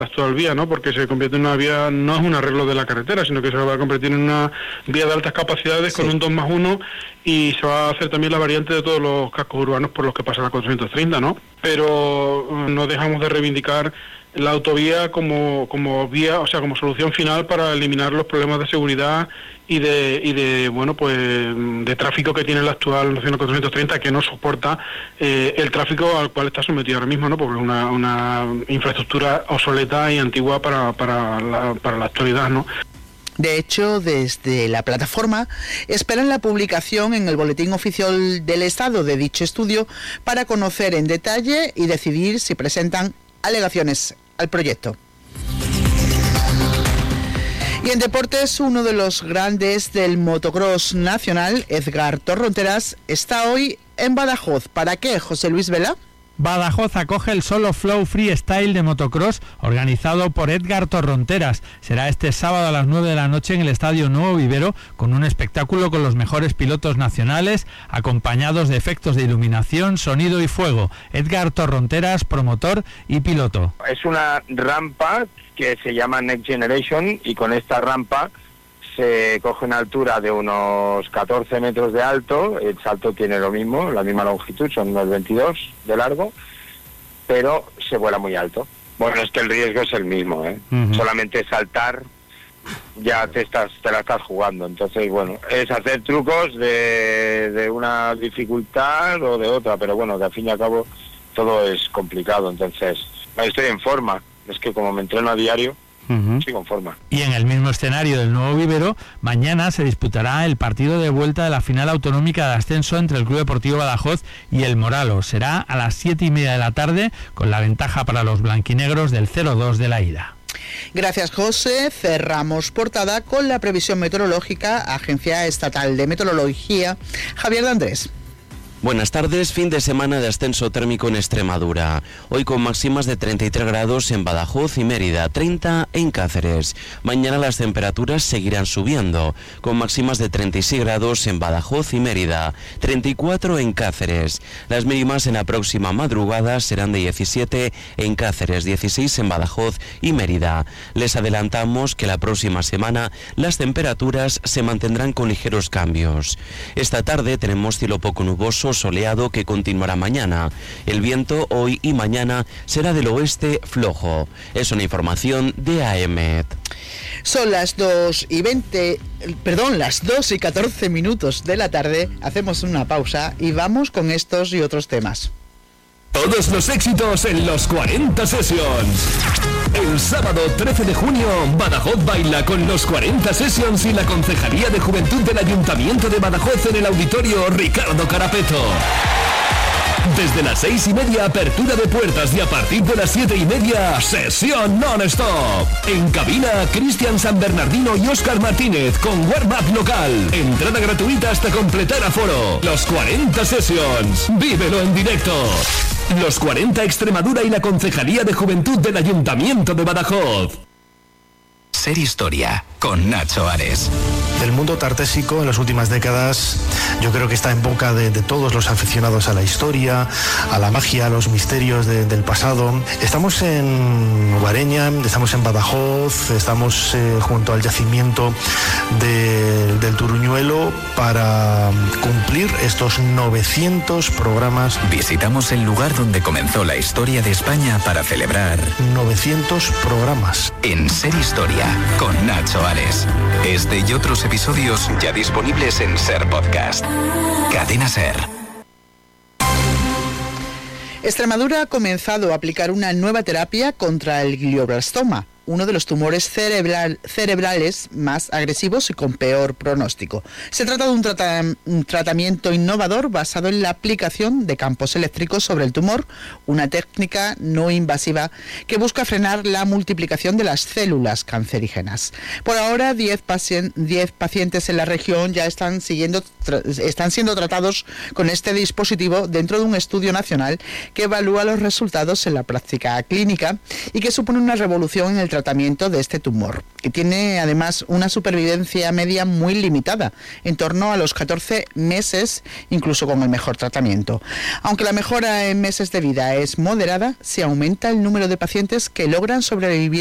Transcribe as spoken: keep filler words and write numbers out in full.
actual vía, ¿no? Porque se convierte en una vía, no es un arreglo de la carretera, sino que se va a convertir en una vía de altas capacidades, sí, con un dos más uno, y se va a hacer también la variante de todos los cascos urbanos por los que pasa la cuatrocientos treinta, ¿no? Pero no dejamos de reivindicar la autovía como como vía, o sea, como solución final para eliminar los problemas de seguridad y de y de bueno pues de tráfico que tiene la actual Nacional cuatrocientos treinta, que no soporta eh, el tráfico al cual está sometido ahora mismo, ¿no? Porque es una una infraestructura obsoleta y antigua para para la, para la actualidad, ¿no? De hecho, desde la plataforma esperan la publicación en el Boletín Oficial del Estado de dicho estudio para conocer en detalle y decidir si presentan alegaciones al proyecto. Y en deportes, uno de los grandes del motocross nacional, Edgar Torronteras, está hoy en Badajoz. ¿Para qué, José Luis Vela? Badajoz acoge el Solo Flow Freestyle de motocross organizado por Edgar Torronteras. Será este sábado a las nueve de la noche en el Estadio Nuevo Vivero, con un espectáculo con los mejores pilotos nacionales, acompañados de efectos de iluminación, sonido y fuego. Edgar Torronteras, promotor y piloto. Es una rampa que se llama Next Generation, y con esta rampa se coge una altura de unos catorce metros de alto. El salto tiene lo mismo, la misma longitud, son unos veintidós de largo, pero se vuela muy alto. Bueno, es que el riesgo es el mismo, ¿eh? Uh-huh. Solamente saltar ya te estás te la estás jugando. Entonces, bueno, es hacer trucos de, de una dificultad o de otra, pero bueno, que al fin y al cabo todo es complicado. Entonces, estoy en forma, es que como me entreno a diario, Uh-huh. sí, con forma. Y en el mismo escenario del Nuevo Vivero, mañana se disputará el partido de vuelta de la final autonómica de ascenso entre el Club Deportivo Badajoz y el Moralo. Será a las siete y media de la tarde, con la ventaja para los blanquinegros del cero dos de la ida. Gracias, José. Cerramos portada con la previsión meteorológica, Agencia Estatal de Meteorología, Javier de Andrés. Buenas tardes, fin de semana de ascenso térmico en Extremadura. Hoy con máximas de treinta y tres grados en Badajoz y Mérida, treinta en Cáceres. Mañana las temperaturas seguirán subiendo, con máximas de treinta y seis grados en Badajoz y Mérida, treinta y cuatro en Cáceres. Las mínimas en la próxima madrugada serán de diecisiete en Cáceres, dieciséis en Badajoz y Mérida. Les adelantamos que la próxima semana las temperaturas se mantendrán con ligeros cambios. Esta tarde tenemos cielo poco nuboso, soleado, que continuará mañana. El viento hoy y mañana será del oeste flojo. Es una información de A E M E T. Son las dos y veinte, perdón, las dos y catorce minutos de la tarde. Hacemos una pausa y vamos con estos y otros temas. Todos los éxitos en los cuarenta Sessions. El sábado trece de junio, Badajoz baila con los cuarenta Sessions y la Concejalía de Juventud del Ayuntamiento de Badajoz en el Auditorio Ricardo Carapeto. Desde las seis y media, apertura de puertas, y a partir de las siete y media, sesión non-stop. En cabina, Cristian San Bernardino y Óscar Martínez con warm-up local. Entrada gratuita hasta completar aforo. Los cuarenta Sessions. Vívelo en directo. Los cuarenta Extremadura y la Concejalía de Juventud del Ayuntamiento de Badajoz. Ser Historia, con Nacho Ares. El mundo tartésico en las últimas décadas yo creo que está en boca de, de todos los aficionados a la historia, a la magia, a los misterios de, del pasado. Estamos en Guareña, estamos en Badajoz, estamos eh, junto al yacimiento de, del Turuñuelo para cumplir estos novecientos programas. Visitamos el lugar donde comenzó la historia de España para celebrar novecientos programas. En Ser Historia, con Nacho Ares. Este y otros episodios ya disponibles en Ser Podcast. Cadena Ser. Extremadura ha comenzado a aplicar una nueva terapia contra el glioblastoma, uno de los tumores cerebral, cerebrales más agresivos y con peor pronóstico. Se trata de un, trata, un tratamiento innovador basado en la aplicación de campos eléctricos sobre el tumor, una técnica no invasiva que busca frenar la multiplicación de las células cancerígenas. Por ahora, diez pacientes en la región ya están, siguiendo, están siendo tratados con este dispositivo dentro de un estudio nacional que evalúa los resultados en la práctica clínica y que supone una revolución en el tratamiento tratamiento de este tumor, que tiene además una supervivencia media muy limitada, en torno a los catorce meses, incluso con el mejor tratamiento. Aunque la mejora en meses de vida es moderada, se aumenta el número de pacientes que logran sobrevivir